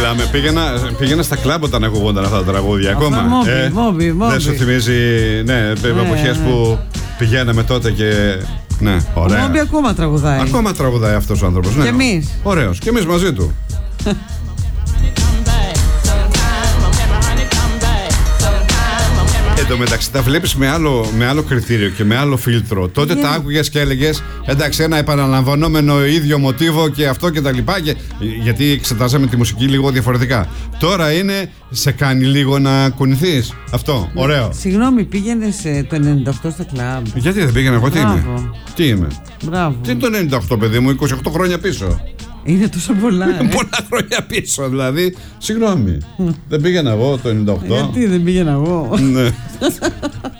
μιλάμε. Πήγαινα στα κλαμπ όταν ακούγονταν αυτά τα τραγούδια ακόμα. Μόμπι. Δεν σου θυμίζει, ναι, εποχές που πηγαίναμε τότε και. Ναι, ωραία. Ο Μόμπι ακόμα τραγουδάει. Ακόμα τραγουδάει αυτός ο άνθρωπος. Και εμείς. Ωραίος. Και εμείς μαζί του. Εν τω μεταξύ τα βλέπεις με άλλο κριτήριο και με άλλο φίλτρο. Τότε τα άκουγες και έλεγες εντάξει, ένα επαναλαμβανόμενο ίδιο μοτίβο και αυτό και τα λοιπά, γιατί εξετάζαμε τη μουσική λίγο διαφορετικά. Τώρα είναι, σε κάνει λίγο να κουνηθείς. Αυτό, ωραίο. Συγγνώμη, πήγαινες το 98 στο κλαμπ? Γιατί δεν πήγαινα εγώ, τι είμαι? Μπράβο. Τι είναι το 98, παιδί μου, 28 χρόνια πίσω. Είναι τόσο πολλά. Πολλά χρόνια πίσω, δηλαδή. Συγγνώμη. Δεν πήγαινα εγώ το 98. Γιατί δεν πήγαινα εγώ? Ναι.